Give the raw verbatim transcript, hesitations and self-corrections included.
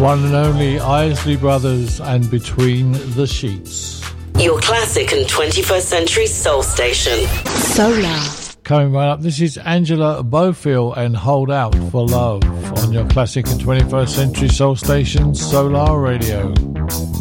One and only Isley Brothers and Between the Sheets. Your classic and twenty-first century soul station. Solar. Coming right up, this is Angela Bofill and Hold Out for Love on your classic and twenty-first century soul station, Solar Radio.